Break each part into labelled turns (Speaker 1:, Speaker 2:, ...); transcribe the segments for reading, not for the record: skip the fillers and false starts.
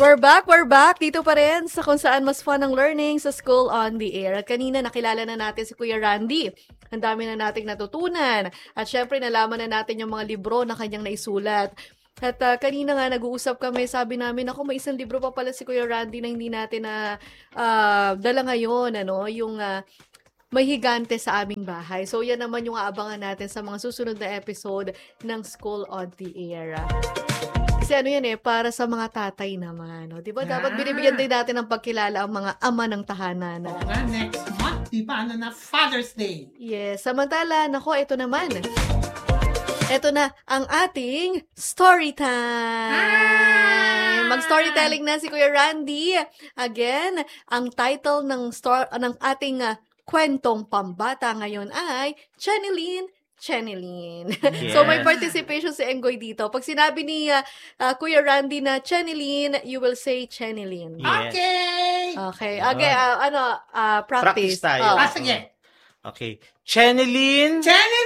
Speaker 1: We're back. Dito pa rin sa kung saan mas fun ang learning sa School on the Air. At kanina nakilala na natin si Kuya Randy. Ang dami na nating natutunan. At syempre nalaman na natin yung mga libro na kanyang naisulat. At kanina nga nag-uusap kami, sabi namin, ako may isang libro pa pala si Kuya Randy na hindi natin na dala ngayon, yung May Higante sa Aming Bahay. So yan naman yung aabangan natin sa mga susunod na episode ng School on the Air. Kasi para sa mga tatay naman. No? Diba? Dapat binibigyan din natin ng pagkilala ang mga ama ng tahanan.
Speaker 2: Oo nga, next month, diba? Father's Day.
Speaker 1: Yes. Samantala, ito naman. Ito na ang ating story time. Mag-storytelling na si Kuya Randy. Again, ang title ng ating kwentong pambata ngayon ay Channeline. Yes. So may participation si Engoy dito. Pag sinabi ni Kuya Randy na Channeline, you will say Channeline.
Speaker 2: Yes.
Speaker 1: Okay. Practice
Speaker 3: tayo.
Speaker 2: Sige.
Speaker 3: Okay. Channeline.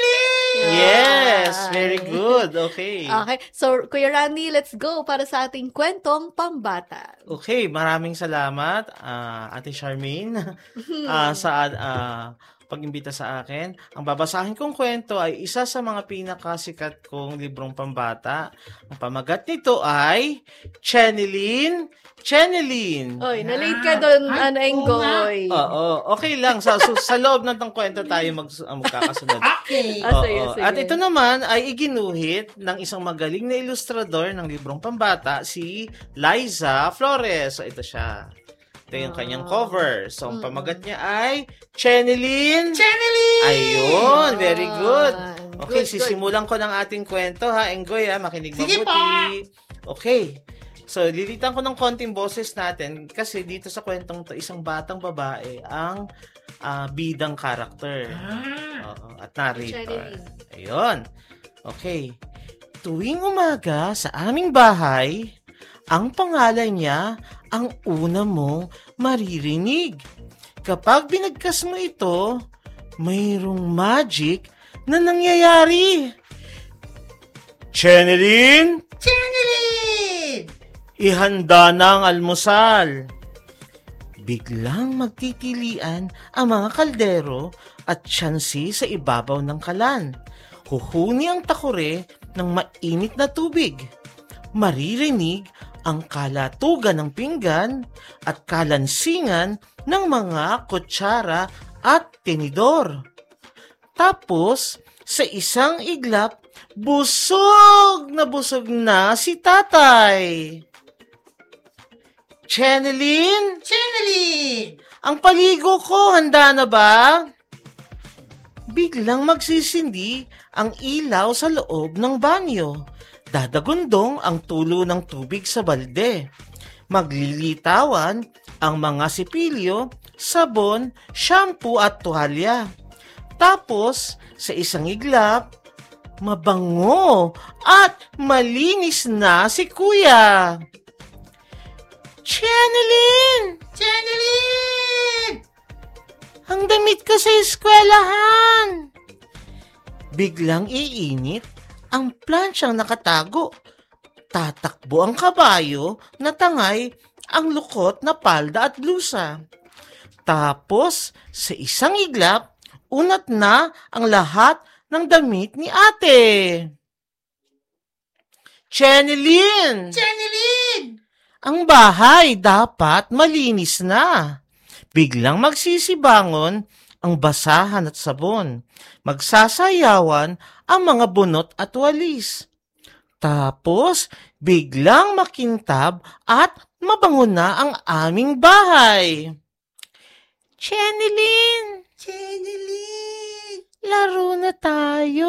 Speaker 3: Yes, very good. Okay.
Speaker 1: Okay. So, Kuya Randy, let's go para sa ating kwentong pambata.
Speaker 3: Okay, maraming salamat, Ate Charmaine, sa pag-imbita sa akin. Ang babasahin kong kwento ay isa sa mga pinakasikat kong librong pambata. Ang pamagat nito ay Channeline.
Speaker 1: Oy, na-late ka doon, Engoy.
Speaker 3: Oo, okay lang. Sa loob ng kwento tayo magkakasunod.
Speaker 2: Okay.
Speaker 1: Sige.
Speaker 3: At ito naman ay iginuhit ng isang magaling na ilustrador ng librong pambata, si Liza Flores. So, ito siya. Ito yung kanyang cover. So, ang pamagat niya ay Channeline! Ayun, very good. Okay, sisimulan ko ng ating kwento, ha? Engoy, makinig mabuti. Okay. So, lilitan ko ng konting boses natin kasi dito sa kwentong to, isang batang babae ang bidang karakter. At narrator. Ayun. Okay. Tuwing umaga sa aming bahay, ang pangalan niya ang una mong maririnig. Kapag binagkas mo ito, mayroong magic na nangyayari. Channeline! Ihanda na ang almusal. Biglang magtitilian ang mga kaldero at tsansi sa ibabaw ng kalan. Huhuni ang takure ng mainit na tubig. Maririnig ang kalatugan ng pinggan at kalansingan ng mga kutsara at tinidor. Tapos, sa isang iglap, busog na si tatay. Channeline! Ang paligo ko, handa na ba? Biglang magsisindi ang ilaw sa loob ng banyo. Dadagundong ang tulo ng tubig sa balde. Maglilitawan ang mga sipilyo, sabon, shampoo at tuwalya. Tapos, sa isang iglap, mabango at malinis na si Kuya. Channeline! Ang damit ko sa eskwelahan! Biglang iinit ang plansyang nakatago. Tatakbo ang kabayo na tangay ang lukot na palda at blusa. Tapos, sa isang iglap, unat na ang lahat ng damit ni ate. Channeline! Ang bahay dapat malinis na. Biglang magsisibangon ang basahan at sabon. Magsasayawan ang mga bunot at walis. Tapos, biglang makintab at mabango na ang aming bahay. Channeline! Laro na tayo.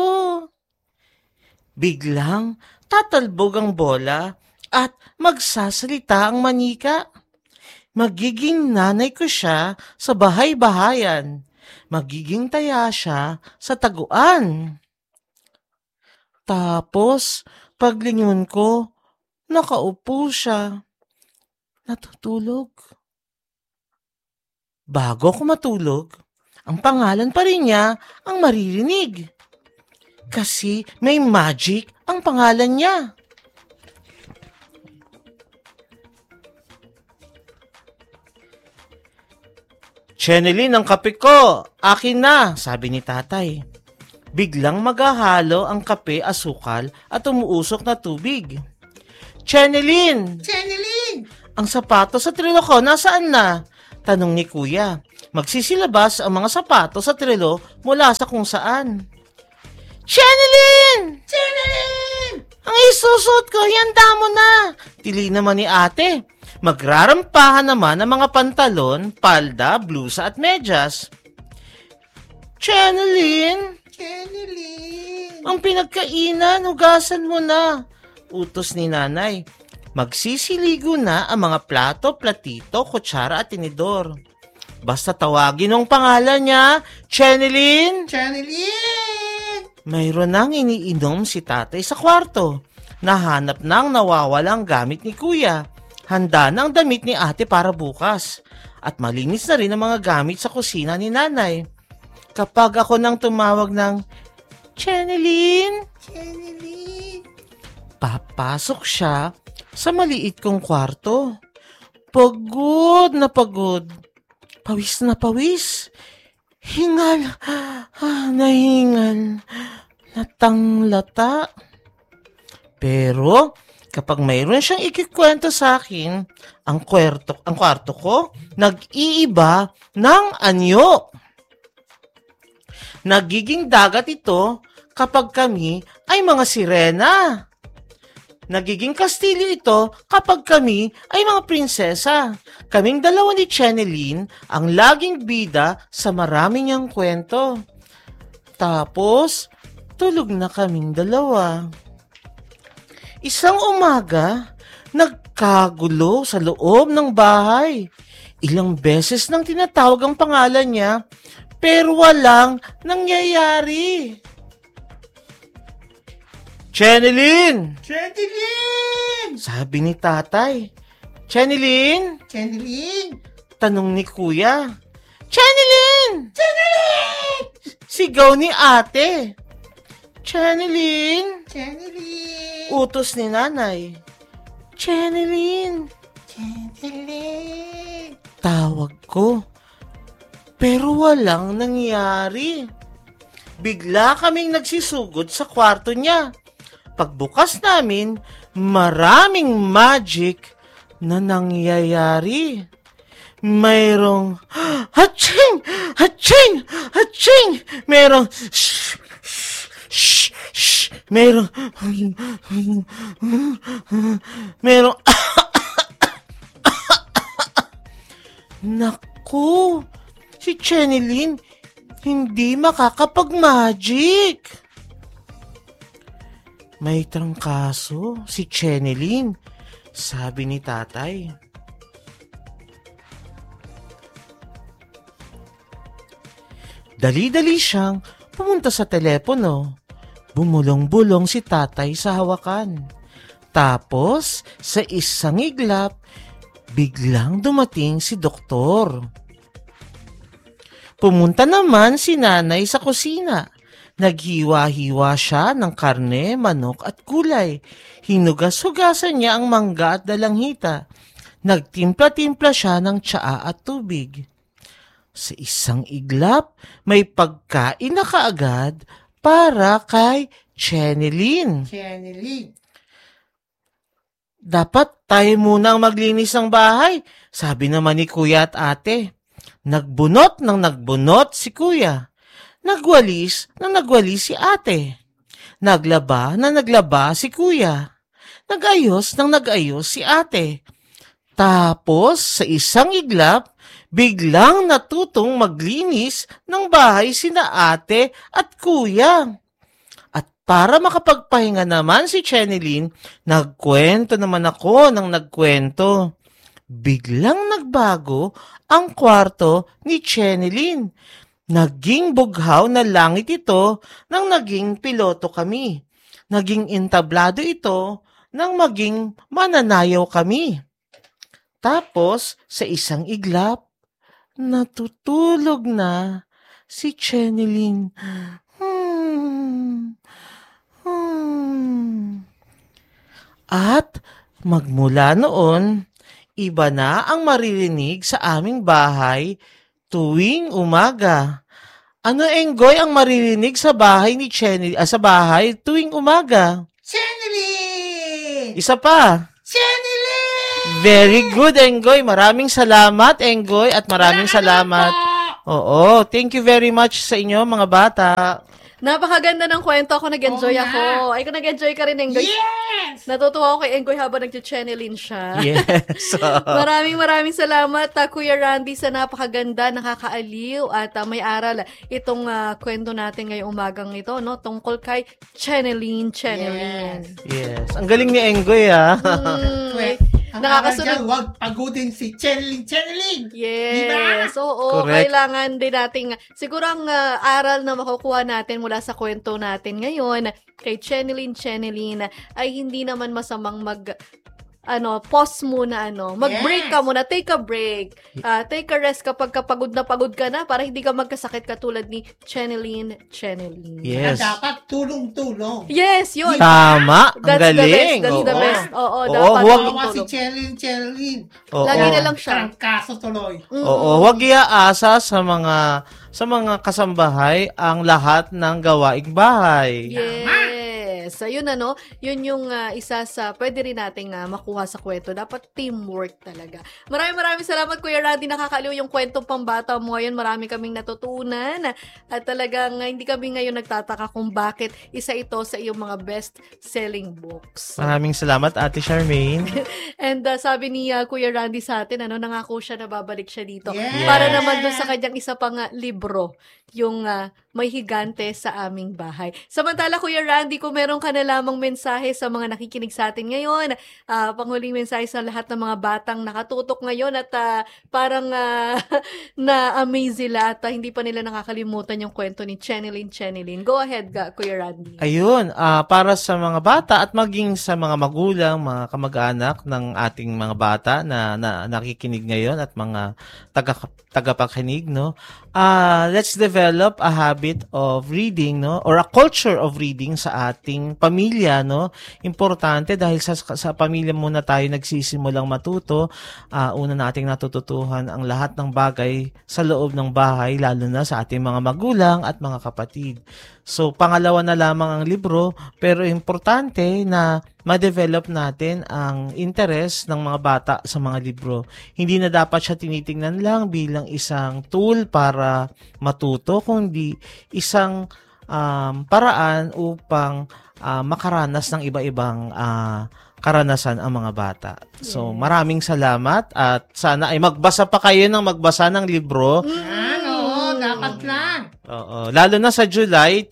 Speaker 3: Biglang tatalbog ang bola at magsasalita ang manika. Magiging nanay ko siya sa bahay-bahayan. Magiging taya siya sa taguan. Tapos, paglingon ko, nakaupo siya. Natutulog. Bago ako matulog, ang pangalan pa rin niya ang maririnig. Kasi may magic ang pangalan niya. Chenelyn, ang kape ko. Akin na, sabi ni tatay. Biglang maghahalo ang kape, asukal at umuusok na tubig. Chenelyn!
Speaker 2: Chenelyn!
Speaker 3: Ang sapatos sa trelo ko, nasaan na? Tanong ni kuya. Magsisilabas ang mga sapatos sa trelo mula sa kung saan. Chenelyn!
Speaker 2: Chenelyn!
Speaker 3: Ang isusot ko, handa mo na! Tili naman ni ate. Magrarampahan naman ang mga pantalon, palda, blusa at medyas. Chenelyn!
Speaker 2: Chenelyn!
Speaker 3: Ang pinagkainan, hugasan mo na. Utos ni nanay. Magsisiligo na ang mga plato, platito, kutsara at tinidor. Basta tawagin ang pangalan niya, Chenelyn!
Speaker 2: Chenelyn!
Speaker 3: Mayroon nang iniinom si tatay sa kwarto. Nahanap nang nawawalang gamit ni kuya. Handa na ang damit ni ate para bukas. At malinis na rin ang mga gamit sa kusina ni nanay. Kapag ako nang tumawag ng, Chenelyn!
Speaker 2: Chenelyn!
Speaker 3: Papasok siya sa maliit kong kwarto. Pagod na pagod. Pawis na pawis. Hingal. Nahingal. Latang-lata. Pero, kapag mayroon siyang ikikwento sa akin, ang kwarto ko, nag-iiba ng anyo. Nagiging dagat ito kapag kami ay mga sirena. Nagiging kastilyo ito kapag kami ay mga prinsesa. Kaming dalawa ni Chenelyn ang laging bida sa marami niyang kwento. Tapos, tulog na kaming dalawa. Isang umaga, nagkagulo sa loob ng bahay. Ilang beses nang tinatawag ang pangalan niya, pero walang nangyayari. Chenelyn!
Speaker 2: Chenelyn!
Speaker 3: Sabi ni tatay. Chenelyn?
Speaker 2: Chenelyn!
Speaker 3: Tanong ni kuya. Chenelyn!
Speaker 2: Chenelyn!
Speaker 3: Sigaw ni ate. Chenelyn!
Speaker 2: Chenelyn!
Speaker 3: Utos ni nanay. Chenelyn!
Speaker 2: Chenelyn!
Speaker 3: Tawag ko. Pero walang nangyari. Bigla kaming nagsisugod sa kwarto niya. Pagbukas namin, maraming magic na nangyayari. Mayroong hatching! Hatching! Hatching! Mayroong shh! Shh! Shh! Mayroong mayroong Naku! Si Chenelyn hindi makakapag-magic. May trangkaso si Chenelyn, sabi ni tatay. Dali-dali siyang pumunta sa telepono. Bumulong-bulong si tatay sa hawakan. Tapos, sa isang iglap, biglang dumating si doktor. Pumunta naman si nanay sa kusina. Naghiwa-hiwa siya ng karne, manok at gulay. Hinugas-hugasan niya ang mangga at dalanghita. Nagtimpla-timpla siya ng tsaa at tubig. Sa isang iglap, may pagkain na kaagad para kay Chenelyn.
Speaker 2: Chenelyn!
Speaker 3: Dapat tayo munang maglinis ng bahay, sabi naman ni kuya at ate. Nagbunot ng nagbunot si kuya. Nagwalis ng nagwalis si ate. Naglaba na naglaba si kuya. Nagayos ng nagayos si ate. Tapos, sa isang iglap, biglang natutong maglinis ng bahay sina ate at kuya. At para makapagpahinga naman si Chenelyn, nagkwento naman ako ng nagkwento. Biglang nagbago ang kwarto ni Chenelyn. Naging bughaw na langit ito nang naging piloto kami. Naging entablado ito nang maging mananayaw kami. Tapos, sa isang iglap, natutulog na si Chenelyn. At magmula noon, iba na ang maririnig sa aming bahay tuwing umaga. Ano, Enggoy, ang maririnig sa bahay ni sa bahay tuwing umaga?
Speaker 2: Channeling!
Speaker 3: Isa pa.
Speaker 2: Channeling!
Speaker 3: Very good, Enggoy. Maraming salamat, Enggoy, at maraming salamat. Oo, thank you very much sa inyo, mga bata.
Speaker 1: Napakaganda ng kwento. Ako nag-enjoy
Speaker 2: Oo
Speaker 1: ako. Ay, kung nag-enjoy ka rin, Enggoy.
Speaker 2: Yes!
Speaker 1: Natutuwa ako kay Enggoy habang nag-channelin siya.
Speaker 3: Yes.
Speaker 1: Maraming salamat, Kuya Randy, sa napakaganda, nakakaaliw, at may aral itong kwento natin ngayong umagang ito, no? Tungkol kay channeling.
Speaker 3: Yes. Ang galing ni Enggoy, ah.
Speaker 1: Nakakasunod.
Speaker 2: Huwag pagutin si channeling.
Speaker 1: Yes. Oo,
Speaker 3: Correct.
Speaker 1: kailangan din nating, siguro ang aral na makukuha natin mula sa kwento natin ngayon kay channeling ay hindi naman masamang pause muna, mag-break ka muna, take a break, take a rest kapag pagod ka na para hindi ka magkasakit katulad ni channeling.
Speaker 3: Yes.
Speaker 2: Dapat tulong-tulong.
Speaker 1: Yes, yun.
Speaker 3: Tama. Ang
Speaker 1: That's
Speaker 3: galing.
Speaker 1: That's the best. Oo,
Speaker 3: Oo,
Speaker 1: dapat
Speaker 3: huwag-
Speaker 2: Kawawa si
Speaker 1: tulong.
Speaker 2: channeling.
Speaker 3: Oo.
Speaker 1: Lagi na lang siya.
Speaker 2: Trangkaso tuloy.
Speaker 3: Oo, huwag iaasa sa mga kasambahay ang lahat ng gawaing bahay.
Speaker 1: Yes. Ayun yun yung isa sa pwede rin nating makuha sa kwento. Dapat teamwork talaga. Maraming salamat, Kuya Randy. Nakakaliw yung kwentong pambata mo ngayon. Marami kaming natutunan. At talagang hindi kami ngayon nagtataka kung bakit isa ito sa iyong mga best-selling books.
Speaker 3: Maraming salamat, Ate Charmaine.
Speaker 1: And sabi ni Kuya Randy sa atin, nangako siya na babalik siya dito.
Speaker 2: Yes.
Speaker 1: Para naman dun sa kanyang isa pang libro, yung May Higante sa Aming Bahay. Samantala, Kuya Randy, kung meron ka na lamang mensahe sa mga nakikinig sa atin ngayon, panghuling mensahe sa lahat ng mga batang nakatutok ngayon at parang na-amaze sila at hindi pa nila nakakalimutan yung kwento ni channeling. Go ahead, Kuya Randy.
Speaker 3: Ayun, para sa mga bata at maging sa mga magulang, mga kamag-anak ng ating mga bata na nakikinig ngayon at mga tagapakinig, no? Let's develop a habit of reading, no? Or a culture of reading sa ating pamilya, no? Importante dahil sa pamilya muna tayo nagsisimulang matuto. Una nating natututuhan ang lahat ng bagay sa loob ng bahay, lalo na sa ating mga magulang at mga kapatid. So, pangalawa na lamang ang libro, pero importante na ma-develop natin ang interest ng mga bata sa mga libro. Hindi na dapat siya tinitingnan lang bilang isang tool para matuto, kundi isang paraan upang makaranas ng iba-ibang karanasan ang mga bata. So, maraming salamat at sana ay magbasa pa kayo ng libro.
Speaker 2: Dapat lang.
Speaker 3: Oo, lalo na sa July,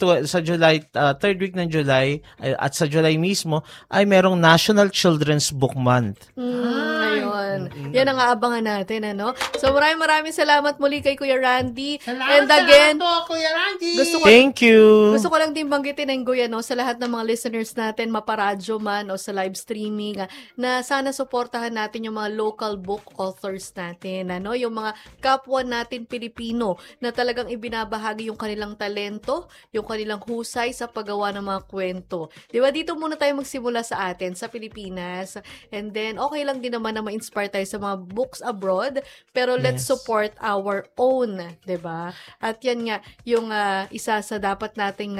Speaker 3: third week ng July at sa July mismo ay merong National Children's Book Month.
Speaker 1: Ayun. Yan ang aabangan natin, So maraming salamat muli kay Kuya Randy.
Speaker 2: Salamat po, Kuya Randy.
Speaker 3: Thank you.
Speaker 1: Gusto ko lang din banggitin ng Kuya, sa lahat ng mga listeners natin, maparadyo man o sa live streaming, na sana suportahan natin yung mga local book authors natin, yung mga kapwa natin Pilipino na talagang ibinabahagi yung kanilang talento, yung kanilang husay sa paggawa ng mga kwento. Di ba? Dito muna tayo magsimula sa atin, sa Pilipinas. And then, okay lang din naman na ma-inspire tayo sa mga books abroad, pero let's support our own, di ba? At yan nga, yung isa sa dapat nating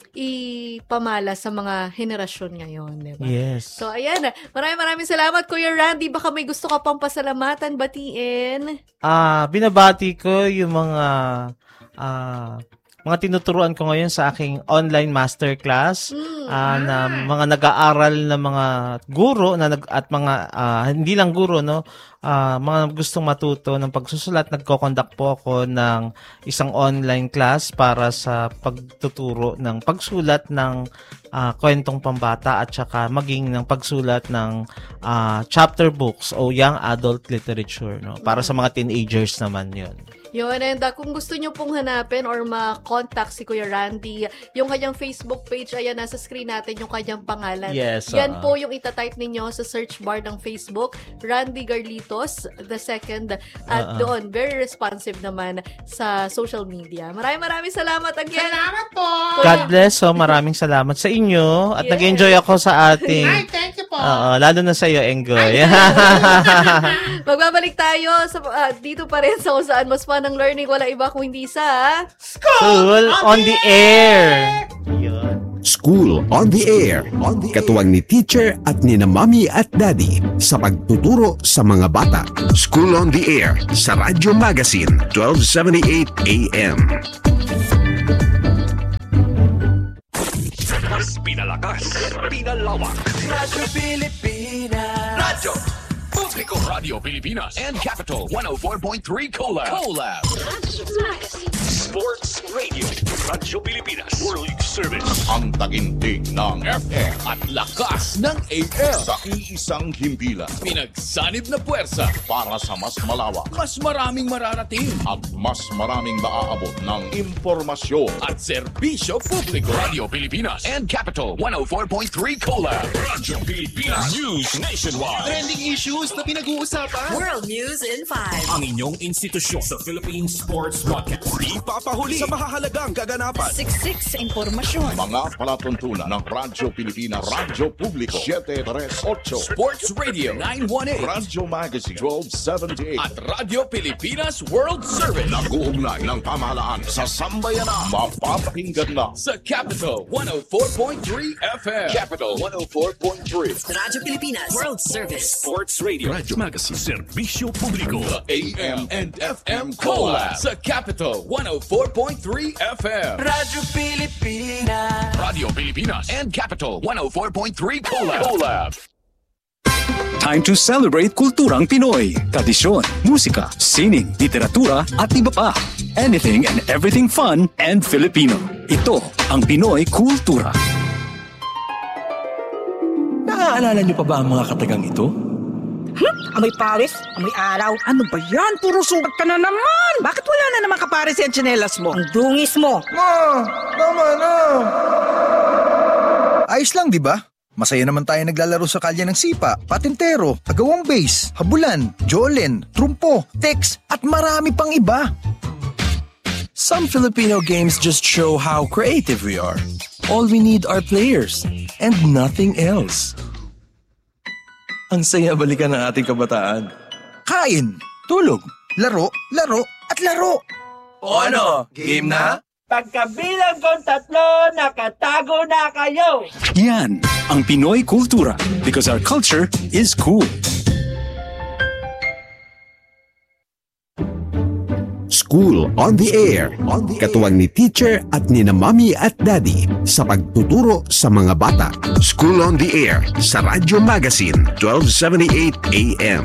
Speaker 1: ipamala sa mga henerasyon ngayon, di ba?
Speaker 3: Yes.
Speaker 1: So, ayan. Maraming salamat, Kuya Randy. Baka may gusto ka pang pasalamatan, batiin.
Speaker 3: Binabati ko yung mga tinuturuan ko ngayon sa aking online masterclass na mga nag-aaral na mga guro at mga hindi lang guro, mga gustong matuto ng pagsusulat. Nagko-conduct po ako ng isang online class para sa pagtuturo ng pagsulat ng kwentong pambata at saka maging ng pagsulat ng chapter books o young adult literature, para sa mga teenagers naman yun.
Speaker 1: Yun, and kung gusto nyo pong hanapin or ma-contact si Kuya Randy, yung kanyang Facebook page, ayan, nasa screen natin yung kanyang pangalan.
Speaker 3: Yes.
Speaker 1: Yan po yung itatype ninyo sa search bar ng Facebook, Randy Garlitos II, at doon, very responsive naman sa social media. Maraming salamat again.
Speaker 2: Salamat po.
Speaker 3: God bless. So, maraming salamat sa inyo at nag-enjoy ako sa ating
Speaker 2: Ay, thank you po.
Speaker 3: Oo, lalo na sa'yo, Enggoy.
Speaker 1: Magbabalik tayo sa, dito pa rin sa kung saan mas fun ang learning. Wala iba kung hindi sa
Speaker 3: School on the air. Yun.
Speaker 4: School on the Air. Katuwang ni teacher at ni na mommy at daddy sa pagtuturo sa mga bata. School on the Air sa Radyo Magazine 1278 AM.
Speaker 5: Mas pinalakas, pinalawak. Radyo Pilipinas. Radyo Publiko Radio Pilipinas and Capital 104.3 Collab. Sports Radio. Radyo Pilipinas. World Service. Ang tagintig ng FM at lakas ng AM. Sa iisang himpilan. Pinagsanib na puwersa para sa mas malawak. Mas maraming mararating. At mas maraming maaabot ng impormasyon. At serbisyo publiko. Radio Pilipinas and Capital 104.3 Collab. Radyo Pilipinas. News nationwide. Trending issues na pinag-uusapan.
Speaker 6: World News in 5.
Speaker 5: Ang inyong institusyon sa Philippine Sports Podcast. Di papahuli sa mahahalagang kaganapan.
Speaker 6: Siksik sa impormasyon.
Speaker 5: Mga palatuntunan ng Radyo Pilipinas, Radyo Publiko, 738, Sports Radio, 918, Radyo Magazine, 1278, at Radyo Pilipinas World Service. Nag-uugnay ng pamahalaan sa sambayanan. Mapapakinggan na sa Capital 104.3 FM. Capital 104.3.
Speaker 6: Radyo Pilipinas World Service.
Speaker 5: Sports Radio, Radyo Magazine, Serbisyo Publiko, the AM and FM Collab sa Capital 104.3 FM. Radyo Pilipinas. Radio Pilipinas and Capital 104.3 Collab.
Speaker 7: Time to celebrate kulturang Pinoy. Tradisyon, musika, sining, literatura at iba pa. Anything and everything fun and Filipino. Ito ang Pinoy Kultura.
Speaker 8: Naaalala niyo pa ba ang mga katagang ito?
Speaker 9: Amoy pares, amoy araw. Ano ba yan? Puro sugat ka na naman. Bakit wala na naman kapares yung tsinelas mo? Ang dungis mo.
Speaker 8: Ma! Tama na! Ayos lang, di ba? Masaya naman tayo naglalaro sa kalye ng sipa, patintero, agawang base, habulan, jolen, trumpo, text, at marami pang iba.
Speaker 10: Some Filipino games just show how creative we are. All we need are players and nothing else. Ang saya balikan ng ating kabataan.
Speaker 8: Kain, tulog, laro, laro, at laro.
Speaker 10: O ano? Game na?
Speaker 9: Pagkabilang kong 3, nakatago na kayo.
Speaker 7: Yan ang Pinoy Kultura because our culture is cool.
Speaker 4: School on the Air. Katuwang ni teacher at ni na mommy at daddy sa pagtuturo sa mga bata. School on the Air sa Radyo Magazine 1278 AM.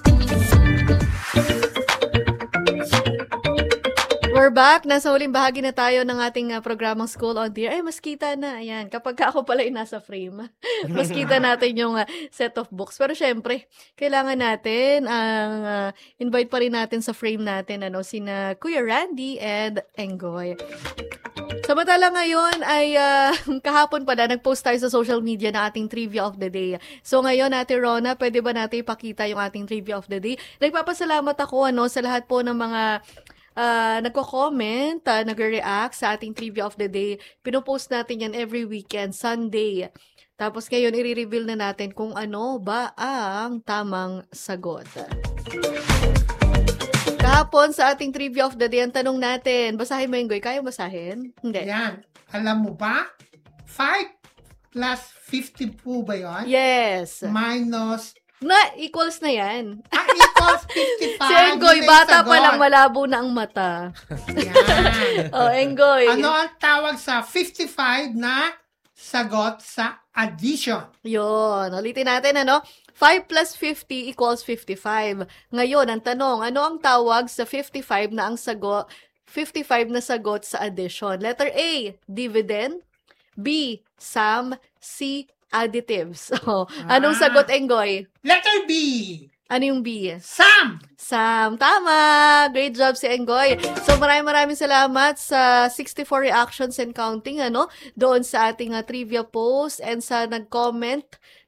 Speaker 1: We're back. Nasa huling bahagi na tayo ng ating programang School on the Air. Ay, mas kita na. Ayan. Kapag ako pala yung nasa frame, mas kita natin yung set of books. Pero syempre, kailangan natin invite pa rin natin sa frame natin sina Kuya Randy and Enggoy. Samantala ngayon ay kahapon pala nag-post tayo sa social media ng ating Trivia of the Day. So ngayon, Ate Rona, pwede ba natin ipakita yung ating Trivia of the Day? Nagpapasalamat ako sa lahat po ng mga nagko-comment, nagre-react sa ating Trivia of the Day. Pinopost natin yan every weekend, Sunday. Tapos ngayon, i-reveal na natin kung ano ba ang tamang sagot. Kahapon sa ating Trivia of the Day, ang tanong natin, basahin mo yung Goy. Kaya basahin? Hindi.
Speaker 2: Yan. Alam mo ba? 5 plus 50 po ba yun?
Speaker 1: Yes.
Speaker 2: Minus
Speaker 1: Equals na yan.
Speaker 2: Equals 55.
Speaker 1: Si Enggoy, bata pa lang, malabo na ang mata.
Speaker 2: Yan.
Speaker 1: Enggoy.
Speaker 2: Ano ang tawag sa 55 na sagot sa addition?
Speaker 1: Yun. Ulitin natin, 5 plus 50 equals 55. Ngayon, ang tanong, ano ang tawag sa 55 na sagot sa addition? Letter A, dividend. B, sum. C, additives. Anong sagot, Enggoy?
Speaker 2: Letter B.
Speaker 1: Ano yung B?
Speaker 2: Sum.
Speaker 1: Tama! Great job si Enggoy. So maraming salamat sa 64 reactions and counting, doon sa ating trivia post and sa nag-comment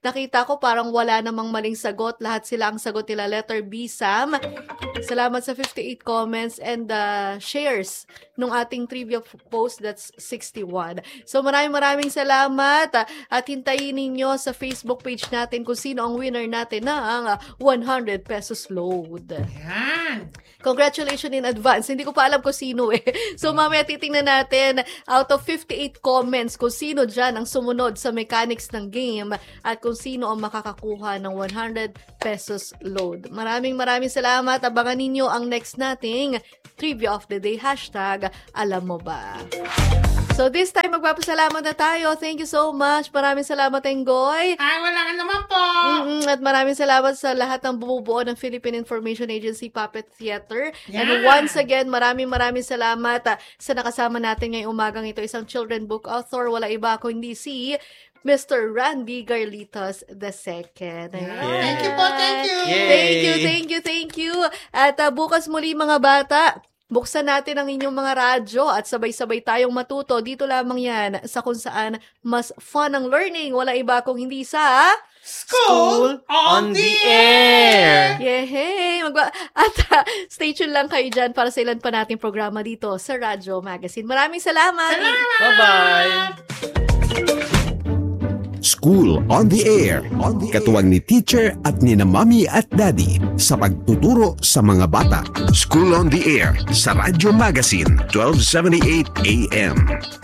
Speaker 1: nakita ko parang wala namang maling sagot. Lahat sila ang sagot nila. Letter B, Sam. Salamat sa 58 comments and shares nung ating trivia post. That's 61. So maraming salamat at hintayin ninyo sa Facebook page natin kung sino ang winner natin ng 100 pesos load.
Speaker 2: Yan.
Speaker 1: Congratulations in advance. Hindi ko pa alam kung sino eh. So mamaya titingnan natin out of 58 comments kung sino dyan ang sumunod sa mechanics ng game at kung sino ang makakakuha ng 100 pesos load. Maraming salamat. Abangan ninyo ang next nating Trivia of the Day. Hashtag alam mo ba? So this time, magpapasalamat na tayo. Thank you so much. Maraming salamat, Enggoy.
Speaker 2: Ay, wala ka naman po.
Speaker 1: At maraming salamat sa lahat ng bumubuo ng Philippine Information Agency Puppet Theater.
Speaker 2: Yeah.
Speaker 1: And once again, maraming salamat sa nakasama natin ngayong umagang ito. Isang children book author. Wala iba kundi si Mr. Randy Garlitos II.
Speaker 2: Yeah. Thank you po, thank you.
Speaker 1: Thank you. At bukas muli mga bata, buksan natin ang inyong mga radyo at sabay-sabay tayong matuto. Dito lamang yan sa kung saan mas fun ang learning. Wala iba kung hindi sa
Speaker 2: School on the Air!
Speaker 1: Yehey! At stay tuned lang kayo dyan para sa ilan pa nating programa dito sa Radyo Magazine. Maraming salamat!
Speaker 3: Bye-bye!
Speaker 4: School on the Air. Katuwang ni teacher at ni na mami at daddy sa pagtuturo sa mga bata. School on the Air sa Radyo Magazine 1278 AM.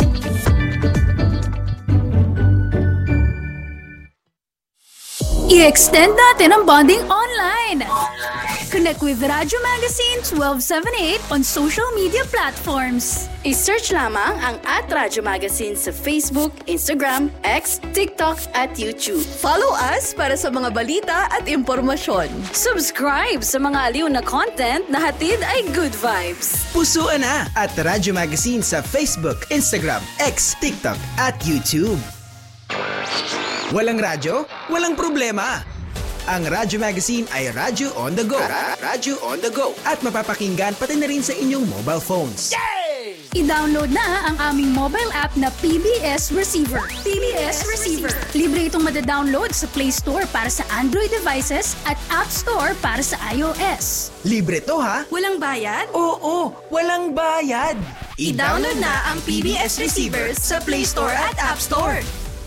Speaker 11: I-extend natin ang bonding online. Connect with Radyo Magazine 1278 on social media platforms.
Speaker 6: I-search lamang ang @Radyo Magazine sa Facebook, Instagram, X, TikTok at YouTube.
Speaker 1: Follow us para sa mga balita at impormasyon.
Speaker 6: Subscribe sa mga aliw na content na hatid ay good vibes.
Speaker 12: Pusuan na at Radyo Magazine sa Facebook, Instagram, X, TikTok at YouTube. Walang radyo? Walang problema. Ang Radyo Magazine ay Radyo on the go. Radyo on the go. At mapapakinggan pati na rin sa inyong mobile phones.
Speaker 11: Yay! I-download na ang aming mobile app na PBS Receiver. PBS Receiver. Libre itong madadownload sa Play Store para sa Android devices at App Store para sa iOS.
Speaker 12: Libre to ha?
Speaker 11: Walang bayad?
Speaker 12: Oo, walang bayad.
Speaker 11: I-download na ang PBS Receiver sa Play Store at App Store.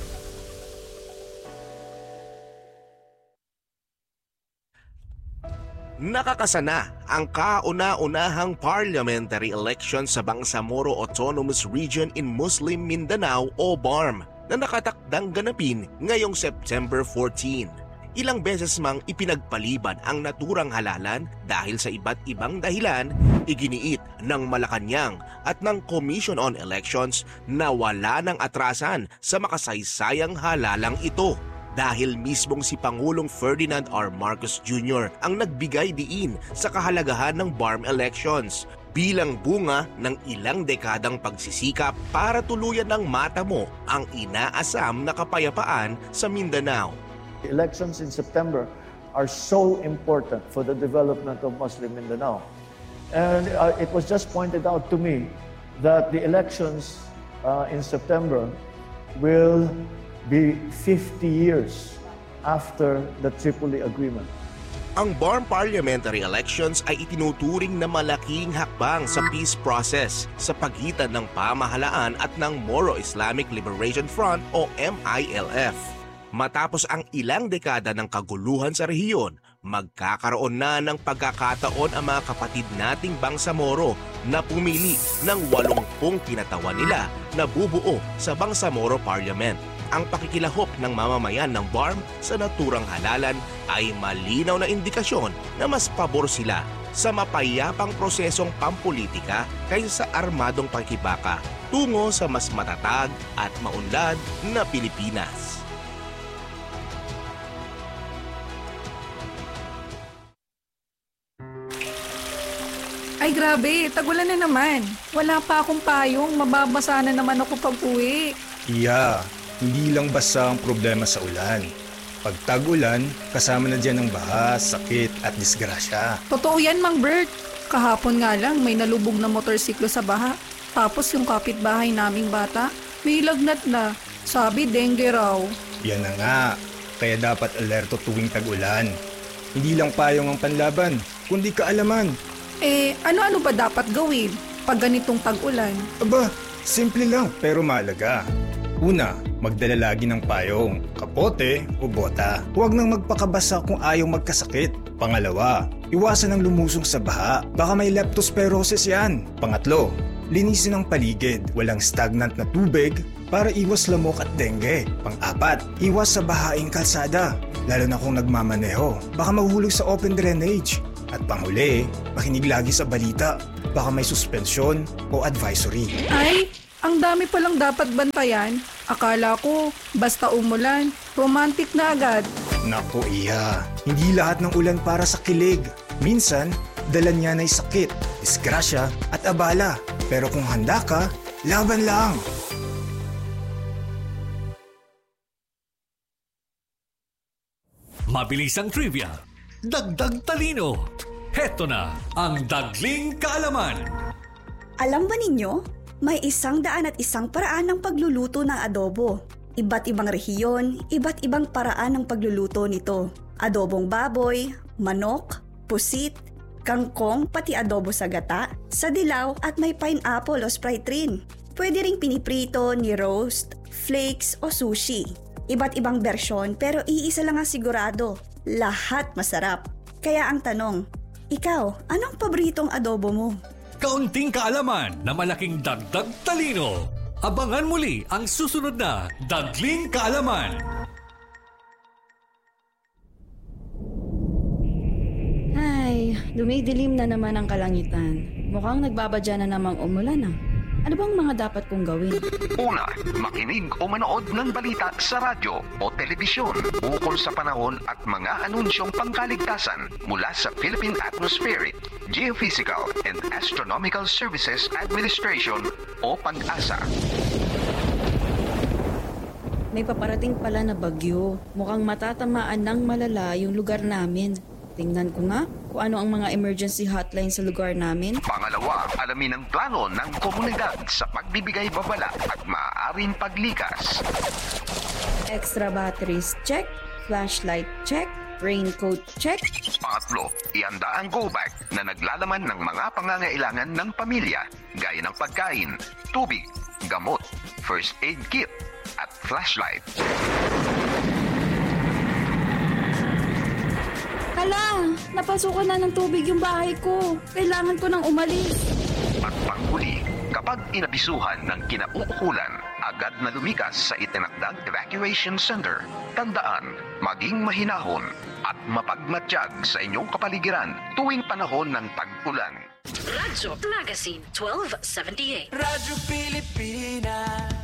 Speaker 13: Nakakasana ang kauna-unahang parliamentary election sa Bangsamoro Autonomous Region in Muslim Mindanao o BARM na nakatakdang ganapin ngayong September 14. Ilang beses mang ipinagpaliban ang naturang halalan dahil sa iba't ibang dahilan, iginiit ng Malacanang at ng Commission on Elections na wala ng atrasan sa makasaysayang halalang ito. Dahil mismong si Pangulong Ferdinand R. Marcos Jr. ang nagbigay diin sa kahalagahan ng BARM elections bilang bunga ng ilang dekadang pagsisikap para tuluyan ng matamo ang inaasam na kapayapaan sa Mindanao.
Speaker 14: The elections in September are so important for the development of Muslim Mindanao. And it was just pointed out to me that the elections in September will be 50 years after the Tripoli Agreement.
Speaker 13: Ang BARM parliamentary elections ay itinuturing na malaking hakbang sa peace process sa pagitan ng pamahalaan at ng Moro Islamic Liberation Front o MILF. Matapos ang ilang dekada ng kaguluhan sa rehiyon, magkakaroon na ng pagkakataon ang mga kapatid nating Bangsamoro na pumili ng 80 kinatawan nila na bubuo sa Bangsamoro Parliament. Ang pakikilahok ng mamamayan ng BARM sa naturang halalan ay malinaw na indikasyon na mas pabor sila sa mapayapang prosesong pampolitika kaysa sa armadong pakikibaka tungo sa mas matatag at maunlad na Pilipinas.
Speaker 15: Ay grabe, tagulan na naman. Wala pa akong payong, mababasa na naman ako pag-uwi.
Speaker 16: Yeah. Hindi lang basta ang problema sa ulan. Pag tag-ulan, kasama na dyan ang baha, sakit at disgrasya.
Speaker 15: Totoo yan, Mang Bert. Kahapon nga lang may nalubog na motorsiklo sa baha. Tapos yung kapitbahay naming bata, may lagnat na. Sabi, dengue raw.
Speaker 16: Yan na nga. kaya dapat alerto tuwing tag-ulan. Hindi lang payong ang panlaban, kundi kaalaman.
Speaker 15: Ano-ano ba dapat gawin pag ganitong tag-ulan?
Speaker 16: Aba, simple lang pero mahalaga. Una, magdala lagi ng payong, kapote o bota. Huwag nang magpakabasa kung ayaw magkasakit. Pangalawa, iwasan ang lumusong sa baha. Baka may leptospirosis yan. Pangatlo, linisin ang paligid. Walang stagnant na tubig para iwas lamok at dengue. Pang-apat, iwas sa bahaing kalsada. Lalo na kung nagmamaneho. Baka mahuhulog sa open drainage. At panghuli, makinig lagi sa balita. Baka may suspensyon o advisory.
Speaker 15: Ay, ang dami palang dapat bantayan. Akala ko, basta umulan, romantic na agad.
Speaker 16: Naku Iha, hindi lahat ng ulan para sa kilig. Minsan, dala niya na'y sakit, disgrasya at abala. Pero kung handa ka, laban lang.
Speaker 17: Mabilis ang trivia, dagdag talino. Heto na ang Dagling Kaalaman.
Speaker 18: Alam ba ninyo, may 101 paraan ng pagluluto ng adobo. Iba't ibang rehiyon, iba't ibang paraan ng pagluluto nito. Adobong baboy, manok, pusit, kangkong, pati adobo sa gata, sa dilaw at may pineapple o Sprite rin. Pwede ring piniprito, ni-roast, flakes o sushi. Iba't ibang bersyon pero iisa lang ang sigurado. Lahat masarap. Kaya ang tanong, ikaw, anong paboritong adobo mo?
Speaker 17: Kaunting kaalaman na malaking dagdag talino. Abangan muli ang susunod na Dagling Kaalaman.
Speaker 19: Ay, dumidilim na naman ang kalangitan. Mukhang nagbabadya na namang umulan ah. Ano bang mga dapat kong gawin?
Speaker 20: Una, makinig o manood ng balita sa radyo o telebisyon ukol sa panahon at mga anunsyong pangkaligtasan mula sa Philippine Atmospheric, Geophysical and Astronomical Services Administration o PAG-ASA.
Speaker 19: May paparating pala na bagyo. Mukhang matatamaan ng malala yung lugar namin. Tingnan ko nga kung ano ang mga emergency hotline sa lugar namin.
Speaker 20: Pangalawa, alamin ang plano ng komunidad sa pagbibigay babala at maaaring paglikas.
Speaker 19: Extra batteries check, flashlight check, raincoat check.
Speaker 20: Pangatlo, ihanda ang go bag na naglalaman ng mga pangangailangan ng pamilya gaya ng pagkain, tubig, gamot, first aid kit at flashlight.
Speaker 19: Hala, napasukan na ng tubig yung bahay ko. Kailangan ko nang umalis.
Speaker 20: At panghuli, kapag inabisuhan ng kinauukulan, agad na lumikas sa itinakdang evacuation center. Tandaan, maging mahinahon at mapagmatsyag sa inyong kapaligiran tuwing panahon ng tag-ulan.
Speaker 21: Radyo Magazine 1278.
Speaker 22: Radyo Pilipinas.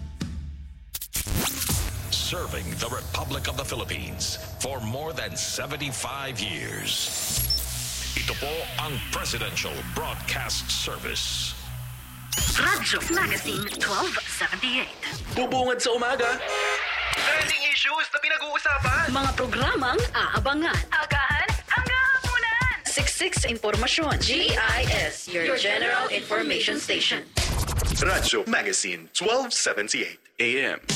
Speaker 5: Serving the Republic of the Philippines for more than 75 years. Ito po ang Presidential Broadcast Service.
Speaker 21: Radyo Magazine 1278.
Speaker 22: Bubungad sa umaga. Trending issues na pinag-uusapan.
Speaker 21: Mga programang aabangan.
Speaker 22: Agahan hanggang hapunan.
Speaker 21: Siksik sa impormasyon. GIS, your General Information Station.
Speaker 22: Radyo Magazine 1278 AM.